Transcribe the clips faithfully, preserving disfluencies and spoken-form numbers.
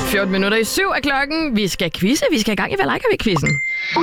fjorten minutter i syv af klokken. Vi skal quizze. Vi skal i gang i Hvad liker vi-quizzen.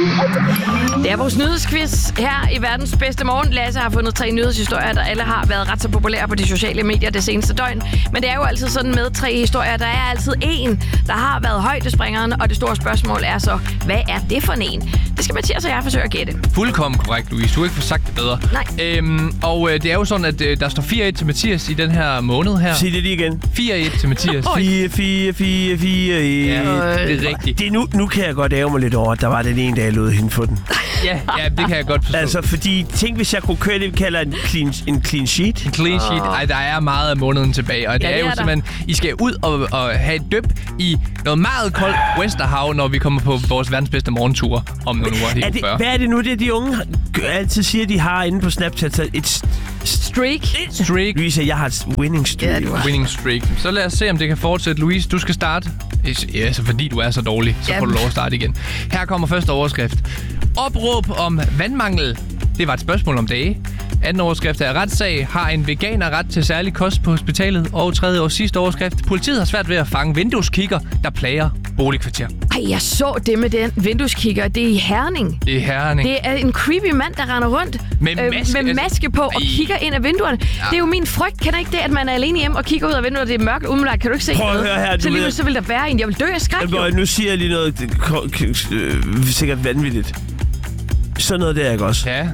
Det er vores nyhedsquiz her i verdens bedste morgen. Lasse har fundet tre nyhedshistorier, der alle har været ret så populære på de sociale medier det seneste døgn. Men det er jo altid sådan med tre historier. Der er altid en, der har været højdespringeren, og det store spørgsmål er så, hvad er det for en? Det skal Mathias og jeg forsøge at gætte. Fuldkommen korrekt, Louise. Du har ikke fået sagt det bedre. Nej. Øhm, og øh, det er jo sådan, at øh, der står fire et til Mathias i den her måned her. Sig det lige igen. fire et til Mathias. fire, fire, fire, fire, et. Ja, det er rigtigt. Det er nu, nu kan jeg godt ære mig lidt over, at der var den ene, der lod hende få den. Ja, ja, det kan jeg godt forstå. Altså, fordi tænk, hvis jeg kunne køre det, vi kalder en clean, en clean sheet. En clean sheet. Ej, der er meget af måneden tilbage. Og det, Ja, er det jo er der. simpelthen, I skal ud og, og have et dyb i noget meget koldt Westerhav, når vi kommer på vores verdens bedste morgentur om nogle uger. Er det, hvad er det nu, det de unge altid siger, de har inde på Snapchat? Så et Streak. Streak. Louise, jeg har et winning streak. Ja, du har. Winning streak. Så lad os se, om det kan fortsætte. Louise, du skal starte. Ja, så fordi du er så dårlig, så Ja. får du lov at starte igen. Her kommer første overskrift. Opråb om vandmangel. Det var et spørgsmål om dage. Anden overskrift er retssag. Har en veganer ret til særlig kost på hospitalet? Og tredje og sidste overskrift. Politiet har svært ved at fange vindueskigger, der plager boligkvarter. Ej, jeg så det med den vindueskigger. Det er i Herning. Det er Herning. Det er en creepy mand, der render rundt Med maske. med maske på og Ej. kigger ind ad vinduerne. Ja. Det er jo min frygt. Kender ikke det, at man er alene hjemme og kigger ud af vinduet, og det er mørkt umiddelbart? Kan du ikke se Prøv at noget? høre her, du så lige nu ved- så vil der være en. Jeg vil dø af skræk. Boy, nu siger jeg lige noget det, ko- k- øh, sikkert vanvittigt. Sådan noget der, ikke også? Ja.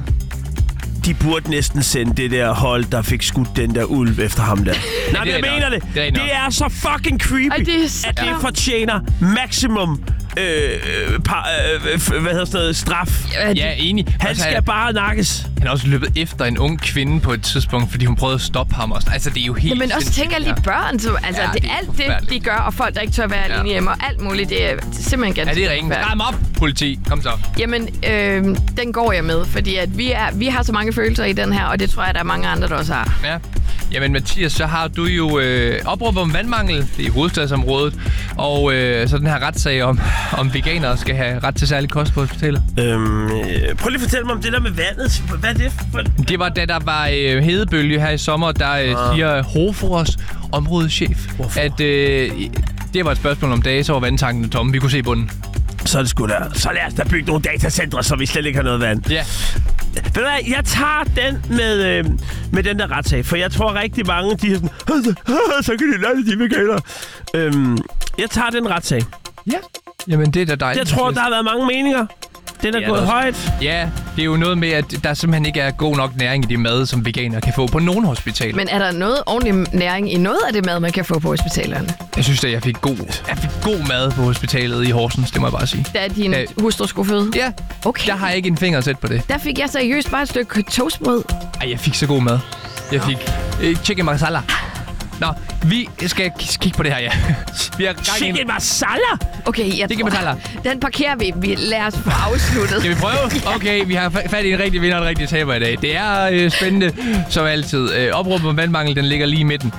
De burde næsten sende det der hold, der fik skudt den der ulv efter ham der. Nej, det er jeg nok. mener det. Det er Det nok. er så fucking creepy, Ej, det er så- at det fortjener maximum øh, øh, par, øh, f- hvad hedder sådan noget, straf. Ja, enig. Han Altså, skal bare nakkes. Han har også løbet efter en ung kvinde på et tidspunkt, fordi hun prøvede at stoppe ham også. Altså, det er jo helt Men også sindssygt, tænk alle de det her. børn, som, altså Ja, det, det er alt det, de forfærdeligt. gør, og folk, der ikke tør være alene hjemme, og alt muligt, det er simpelthen ganske Ja, det er ringe. forfærdeligt. Skræm op, politi. Kom så. Jamen, øh, den går jeg med, fordi at vi, er, vi har så mange følelser i den her, og det tror jeg, der er mange andre, der også har. Ja. Jamen Mathias, så har du jo øh, opråb om vandmangel. Det er i hovedstadsområdet. Og øh, så den her retssag om, om veganere skal have ret til særlig kost på hospitalet. Øhm, øh, prøv lige at fortælle mig om det der med vandet. Hvad er det for... Det var da der var øh, hedebølge her i sommer, der øh, Ah. siger Hofors områdeschef, Hvorfor? at øh, det var et spørgsmål om dage, så var vandtanken tomme. Vi kunne se bunden. Så er det sgu der. Så lad os da bygge nogle datacentre, så vi slet ikke har noget vand. Ja. Ved du hvad, jeg tager den med, øh, med den der retssag, for jeg tror rigtig mange, de er sådan, så kan de lade de veganer. Øhm, jeg tager den retssag. Ja. Jamen det er da dejligt. Jeg tror, der har været mange meninger. Den er Ja, gået der er- højt. Ja, det er jo noget med, at der simpelthen ikke er god nok næring i det mad, som veganere kan få på nogle hospitaler. Men er der noget ordentlig næring i noget af det mad, man kan få på hospitalerne? Jeg synes da, jeg fik god, jeg fik god mad på hospitalet i Horsens, det må jeg bare sige. Da din Ja. hustru skulle føde? Ja, Okay. der har jeg ikke en finger at sætte på det. Der fik jeg seriøst bare et stykke toastbrød. Ej, jeg fik så god mad. Jeg fik øh, chicken masala. Nå, vi skal k- kigge på det her, ja. Vi har gang i en... Chicken masala! Okay, jeg Chicken tror, masala. den parkerer vi. vi. Lad os få afsluttet. Skal vi prøve? Okay, vi har fa- fat i en rigtig vinder og en rigtig taber i dag. Det er øh, spændende, som altid. Øh, opråb om vandmangel, den ligger lige i midten.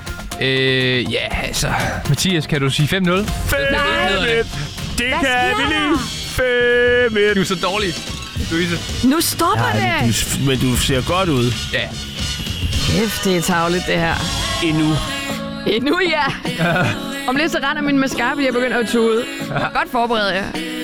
Øh, ja, altså... Mathias, kan du sige fem nul? fem hedder det. et. Det Hvad kan sker vi der? lige. fem et. Du er så dårlig, Louise. Nu stopper Ja, det. du, men du ser godt ud. Ja. Kæft, det er tarveligt, det her. Endnu. Endnu ja. Om lidt så render min mascara, fordi jeg begynder at tude. Godt forberedt jer.